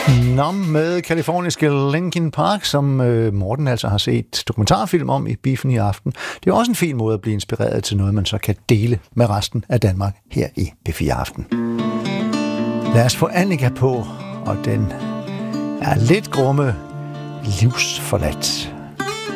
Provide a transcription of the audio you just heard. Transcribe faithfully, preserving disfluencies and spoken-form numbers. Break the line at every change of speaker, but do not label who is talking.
Nå, med kaliforniske Linkin Park, som øh, Morten altså har set dokumentarfilm om i Biffen i aften. Det er også en fin måde at blive inspireret til noget, man så kan dele med resten af Danmark her i B fire Aften. Lad os få Annika på, og den er lidt grumme livsforladt.